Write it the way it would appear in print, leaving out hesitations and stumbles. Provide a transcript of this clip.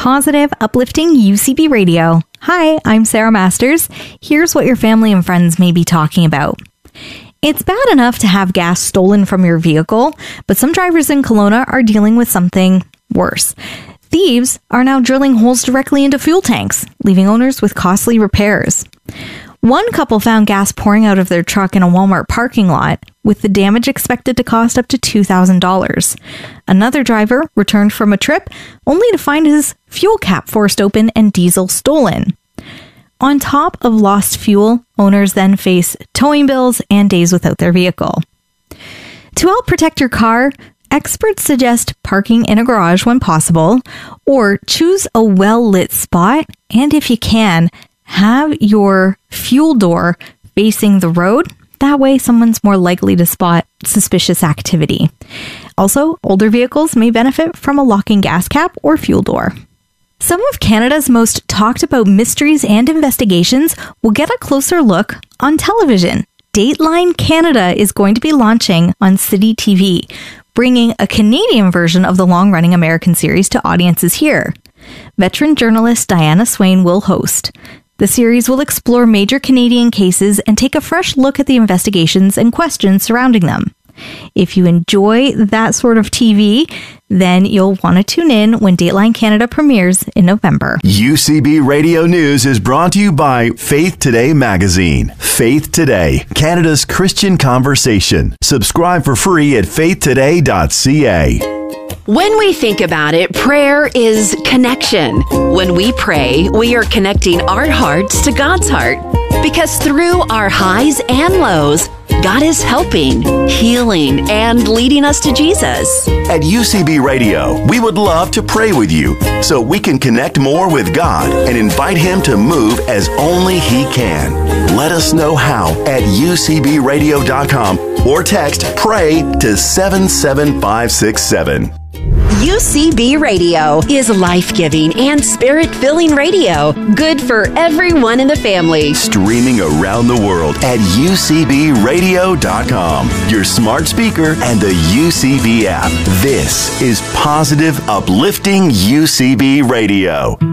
Positive, uplifting UCB Radio. Hi, I'm Sarah Masters. Here's what your family and friends may be talking about. It's bad enough to have gas stolen from your vehicle, but some drivers in Kelowna are dealing with something worse. Thieves are now drilling holes directly into fuel tanks, leaving owners with costly repairs. One couple found gas pouring out of their truck in a Walmart parking lot, with the damage expected to cost up to $2,000. Another driver returned from a trip only to find his fuel cap forced open and diesel stolen. On top of lost fuel, owners then face towing bills and days without their vehicle. To help protect your car, experts suggest parking in a garage when possible, or choose a well-lit spot, and if you can, have your fuel door facing the road. That way, someone's more likely to spot suspicious activity. Also, older vehicles may benefit from a locking gas cap or fuel door. Some of Canada's most talked about mysteries and investigations will get a closer look on television. Dateline Canada is going to be launching on City TV, bringing a Canadian version of the long-running American series to audiences here. Veteran journalist Diana Swain will host. The series will explore major Canadian cases and take a fresh look at the investigations and questions surrounding them. If you enjoy that sort of TV, then you'll want to tune in when Dateline Canada premieres in November. UCB Radio News is brought to you by Faith Today magazine. Faith Today, Canada's Christian conversation. Subscribe for free at faithtoday.ca. When we think about it, prayer is connection. When we pray, we are connecting our hearts to God's heart. Because through our highs and lows, God is helping, healing, and leading us to Jesus. At UCB Radio, we would love to pray with you so we can connect more with God and invite Him to move as only He can. Let us know how at ucbradio.com or text PRAY to 77567. UCB Radio is life-giving and spirit-filling radio. Good for everyone in the family. Streaming around the world at ucbradio.com, your smart speaker, and the UCB app. This is positive, uplifting UCB Radio.